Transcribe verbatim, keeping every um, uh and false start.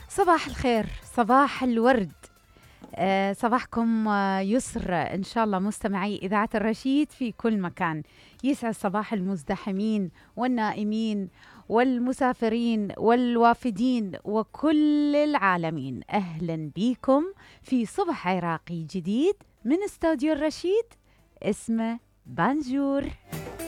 صباح الخير، صباح الورد. آه، صباحكم آه، يسر إن شاء الله مستمعي إذاعة الرشيد في كل مكان. يسعد صباح المزدحمين والنائمين والمسافرين والوافدين وكل العالمين. أهلا بكم في صبح عراقي جديد من استوديو الرشيد، اسمه بانجور.